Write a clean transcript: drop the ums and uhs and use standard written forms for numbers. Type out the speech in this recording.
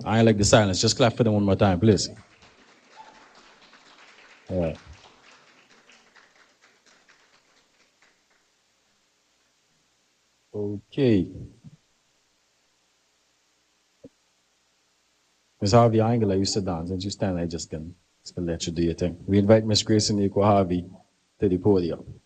I like the silence. Just clap for them one more time, please. All right. Okay. Miss Harvey, I ain't gonna let you sit down. Since you stand, I just gonna let you do your thing. We invite Miss Grace and Nico Harvey to the podium.